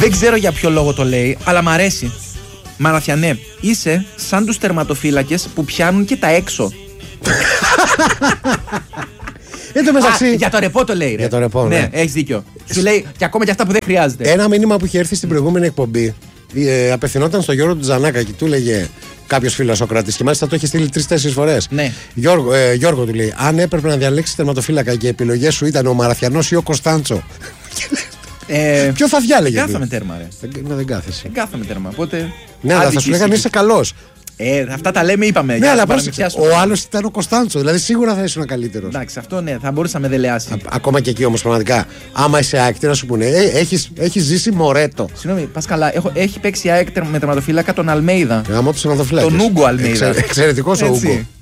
Δεν ξέρω για ποιο λόγο το λέει, αλλά μ' αρέσει. Μαραθιανέ, είσαι σαν τους τερματοφύλακες που πιάνουν και τα έξω. Για το ρεπό το λέει. Ρε. Για το ρεπό, ναι. Έχεις δίκιο. Σου λέει και ακόμα και αυτά που δεν χρειάζεται. Ένα μήνυμα που είχε έρθει στην προηγούμενη εκπομπή απευθυνόταν στο Γιώργο του Τζανάκα και του λέγε κάποιος φιλοσοκράτης και μάλιστα το είχε στείλει 3-4 φορές. Ναι. Γιώργο του λέει: αν έπρεπε να διαλέξεις τερματοφύλακα και οι επιλογές σου ήταν ο Μαραθιανός ή ο Κωνστάντσο. Ποιο θα διάλεγε? Κάθαμε τέρμα, ρε. Δεν κάθεσαι. Κάθαμε τέρμα. Οπότε. Ναι, αλλά θα σου λέγανε είσαι καλός. Αυτά τα λέμε, είπαμε. Ναι, αλλά ο άλλος ήταν ο Κωνστάντσο. Δηλαδή σίγουρα θα ήσουν καλύτερος. Εντάξει, αυτό ναι, θα μπορούσε να με δελεάσει. Ακόμα και εκεί όμως πραγματικά. Άμα είσαι ΑΕΚ, τι να σου πούνε. Έχεις ζήσει Μορέτο. Συγγνώμη, πας καλά. Έχει παίξει ΑΕΚ με τερματοφύλακα τον Αλμέιδα. Τον Ούγκο Αλμέιδα. Εξαιρετικός ο Ούγκο.